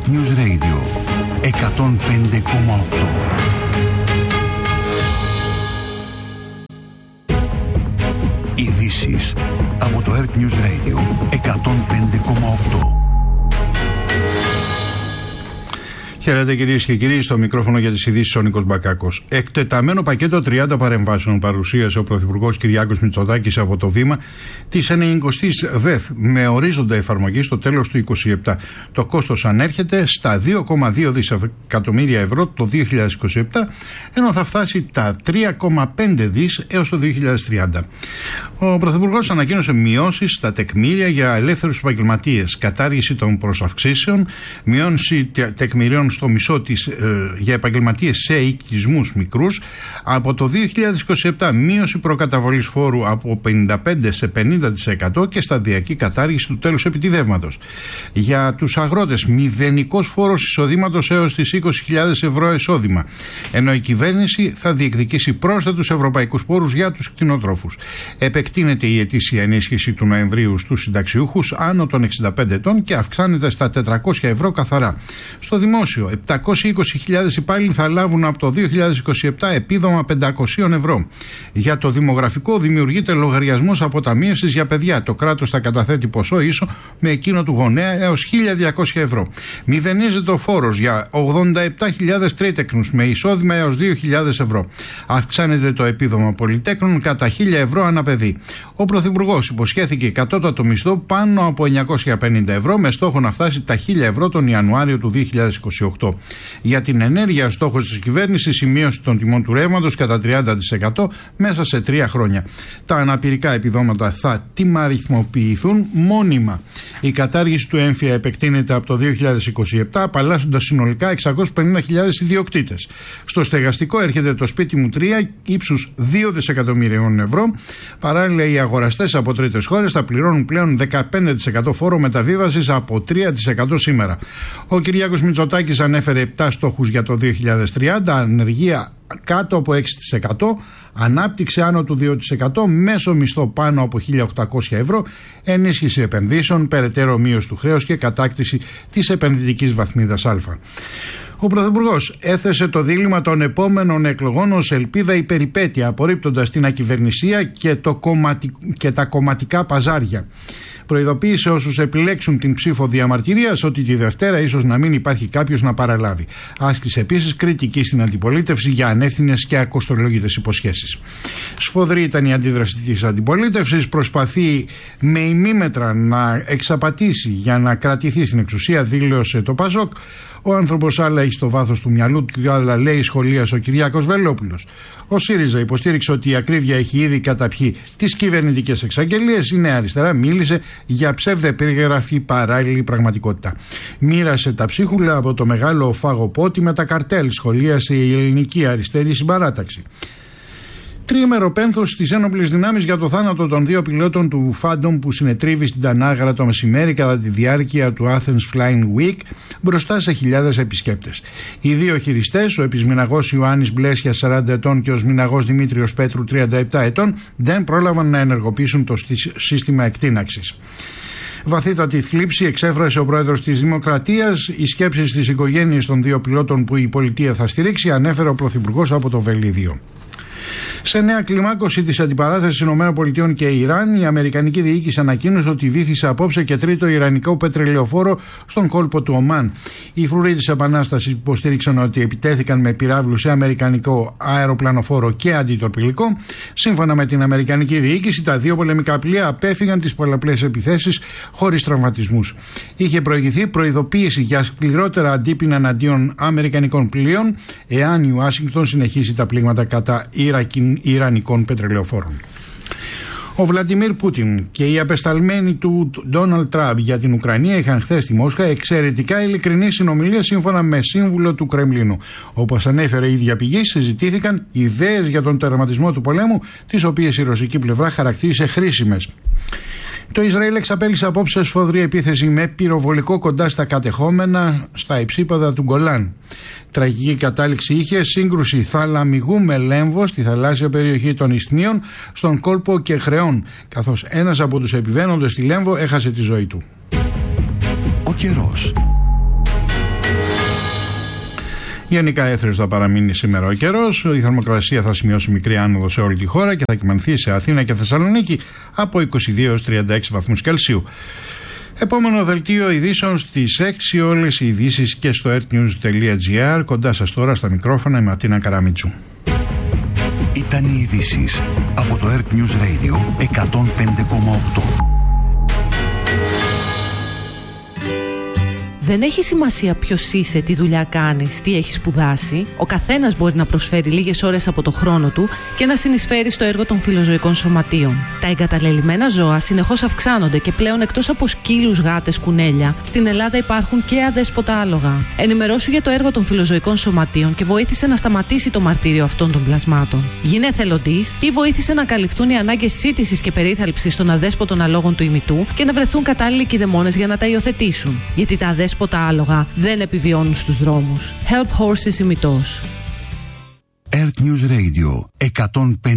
News Radio 105,8. Ειδήσεις από το Earth News Radio 105,8. Χαίρετε κυρίες και κύριοι, στο μικρόφωνο για τις ειδήσεις ο Νίκος Μπακάκος. Εκτεταμένο πακέτο 30 παρεμβάσεων παρουσίασε ο Πρωθυπουργός Κυριάκος Μητσοτάκης από το βήμα της 90ης ΔΕΘ με ορίζοντα εφαρμογή στο τέλος του 2027. Το κόστος ανέρχεται στα 2,2 δισεκατομμύρια ευρώ το 2027, ενώ θα φτάσει τα 3,5 δις έως το 2030. Ο Πρωθυπουργός ανακοίνωσε μειώσεις στα τεκμήρια για ελεύθερους επαγγελματίες, κατάργηση των προσαυξήσεων, μειώνση τεκμηρίων στο μισό για επαγγελματίες σε οικισμούς μικρούς. Από το 2027 μείωση προκαταβολής φόρου από 55% σε 50% και σταδιακή κατάργηση του τέλους επιτιδεύματος. Για τους αγρότες μηδενικός φόρος εισοδήματος έως τις 20.000 ευρώ εισόδημα, ενώ η κυβέρνηση θα διεκδικήσει πρόσθετους ευρωπαϊκούς πόρους για τους κτηνοτρόφους. Επεκτείνεται η ετήσια ενίσχυση του Νοεμβρίου στους συνταξιούχους άνω των 65 ετών και αυξάνεται στα 400 ευρώ καθαρά. Στο δημόσιο, 720.000 υπάλληλοι θα λάβουν από το 2027 επίδομα 500 ευρώ. Για το δημογραφικό δημιουργείται λογαριασμός αποταμίευσης για παιδιά. Το κράτος θα καταθέτει ποσό ίσο με εκείνο του γονέα έως 1.200 ευρώ. Μηδενίζεται ο φόρος για 87.000 τρίτεκνους με εισόδημα έως 2.000 ευρώ. Αυξάνεται το επίδομα πολυτέκνων κατά 1.000 ευρώ ανά παιδί. Ο Πρωθυπουργός υποσχέθηκε κατώτατο μισθό πάνω από 950 ευρώ με στόχο να φτάσει τα 1.000 ευρώ τον Ιανουάριο του 2028. Για την ενέργεια, στόχος της κυβέρνησης η μείωση των τιμών του ρεύματος κατά 30% μέσα σε 3 χρόνια. Τα αναπηρικά επιδόματα θα τιμαριθμοποιηθούν μόνιμα. Η κατάργηση του έμφυα επεκτείνεται από το 2027, απαλλάσσοντας συνολικά 650.000 ιδιοκτήτες. Στο στεγαστικό έρχεται το σπίτι μου 3 ύψους 2 δισεκατομμυρίων ευρώ. Παράλληλα, οι αγοραστές από τρίτες χώρες θα πληρώνουν πλέον 15% φόρο μεταβίβασης από 3% σήμερα. Ο Κυριάκος Μητσοτάκης ανέφερε 7 στόχους για το 2030, ανεργία κάτω από 6%, ανάπτυξη άνω του 2%, μέσο μισθό πάνω από 1.800 ευρώ, ενίσχυση επενδύσεων, περαιτέρω μείωση του χρέους και κατάκτηση της επενδυτικής βαθμίδας Α. Ο Πρωθυπουργός έθεσε το δίλημμα των επόμενων εκλογών ως ελπίδα ή περιπέτεια, απορρίπτοντας την ακυβερνησία και τα κομματικά παζάρια. Προειδοποίησε όσους επιλέξουν την ψήφο διαμαρτυρίας ότι τη Δευτέρα ίσως να μην υπάρχει κάποιος να παραλάβει. Άσκησε επίσης κριτική στην αντιπολίτευση για ανεύθυνες και ακοστολογητές υποσχέσεις. Σφοδρή ήταν η αντίδραση της αντιπολίτευσης. Προσπαθεί με ημίμετρα να εξαπατήσει για να κρατηθεί στην εξουσία, δήλωσε το Πασόκ. Ο άνθρωπος άλλα έχει στο βάθος του μυαλού του και άλλα λέει, σχολίασε ο Κυριάκος Βελόπουλος. Ο ΣΥΡΙΖΑ υποστήριξε ότι η ακρίβεια έχει ήδη καταπιεί τις κυβερνητικές εξαγγελίες. Η Νέα Αριστερά μίλησε για ψευδεπίγραφη παράλληλη πραγματικότητα. Μοίρασε τα ψίχουλα από το μεγάλο φαγοπότη με τα καρτέλ, σχολίασε η ελληνική αριστερή συμπαράταξη. Τριήμερο πένθος στις ένοπλες δυνάμεις για το θάνατο των 2 πιλότων του Phantom που συνετρίβει στην Τανάγρα το μεσημέρι κατά τη διάρκεια του Athens Flying Week μπροστά σε χιλιάδες επισκέπτες. Οι 2 χειριστές, ο επισμηναγός Ιωάννης Μπλέσιας 40 ετών και ο σμηναγός Δημήτριος Πέτρου 37 ετών, δεν πρόλαβαν να ενεργοποιήσουν το σύστημα εκτείναξης. Βαθύτατη θλίψη εξέφρασε ο πρόεδρος της Δημοκρατίας. Οι σκέψεις της οικογένειας των 2 πιλότων που η πολιτεία θα στηρίξει, ανέφερε ο πρωθυπουργός από το Βελίδιο. Σε νέα κλιμάκωση της αντιπαράθεσης ΗΠΑ και Ιράν, η Αμερικανική διοίκηση ανακοίνωσε ότι βύθισε απόψε και 3ο ιρανικό πετρελαιοφόρο στον κόλπο του Ομάν. Οι φρουροί της Επανάστασης υποστήριξαν ότι επιτέθηκαν με πυράβλους σε αμερικανικό αεροπλανοφόρο και αντιτορπιλικό. Σύμφωνα με την Αμερικανική διοίκηση, τα 2 πολεμικά πλοία απέφυγαν τις πολλαπλές επιθέσεις χωρίς τραυματισμούς. Είχε προηγηθεί προειδοποίηση για σκληρότερα αντίπεινα εναντίον αμερικανικών πλοίων εάν η Ουάσιγκτον συνεχίσει τα πλήγματα κατά Ιρανικών πετρελαιοφόρων. Ο Βλαντιμίρ Πούτιν και οι απεσταλμένοι του Ντόναλντ Τραμπ για την Ουκρανία είχαν χθες στη Μόσχα εξαιρετικά ειλικρινή συνομιλία σύμφωνα με σύμβουλο του Κρεμλίνου. Όπως ανέφερε η ίδια πηγή, συζητήθηκαν ιδέες για τον τερματισμό του πολέμου, τις οποίες η ρωσική πλευρά χαρακτήρισε χρήσιμες. Το Ισραήλ εξαπέλυσε απόψε σφοδρή επίθεση με πυροβολικό κοντά στα κατεχόμενα στα υψίπεδα του Γκολάν. Τραγική κατάληξη είχε σύγκρουση θαλαμιγού με λέμβο στη θαλάσσια περιοχή των Ισθμίων στον κόλπο Κεχρεών, καθώς ένας από τους επιβαίνοντες στη Λέμβο έχασε τη ζωή του. Ο καιρός. Γενικά έθριος θα παραμείνει σήμερα ο καιρός. Η θερμοκρασία θα σημειώσει μικρή άνοδο σε όλη τη χώρα και θα κυμανθεί σε Αθήνα και Θεσσαλονίκη από 22 έως 36 βαθμούς Κελσίου. Επόμενο δελτίο ειδήσεων στις 6, όλες οι ειδήσεις και στο earthnews.gr. Κοντά σας τώρα στα μικρόφωνα η Ματίνα Καραμίτσου. Ήταν οι ειδήσεις από το Earth News Radio 105,8. Δεν έχει σημασία ποιος είσαι, τι δουλειά κάνεις, τι έχεις σπουδάσει. Ο καθένας μπορεί να προσφέρει λίγες ώρες από το χρόνο του και να συνεισφέρει στο έργο των φιλοζωικών σωματείων. Τα εγκαταλελειμμένα ζώα συνεχώς αυξάνονται και πλέον εκτός από σκύλους, γάτες, κουνέλια, στην Ελλάδα υπάρχουν και αδέσποτα άλογα. Ενημερώσου για το έργο των φιλοζωικών σωματείων και βοήθησε να σταματήσει το μαρτύριο αυτών των πλασμάτων. Γίνε εθελοντής ή βοήθησε να καλυφθούν οι ανάγκες σύτησης και περίθαλψης των αδέσποτων αλόγων του ημιτού και να βρεθούν κατάλληλοι κηδεμόνες για να τα υιοθετήσουν. Γιατί τα αδέσποτα άλογα δεν επιβιώνουν στους δρόμους. Help Horses ημιτός. Earth News Radio 105,8.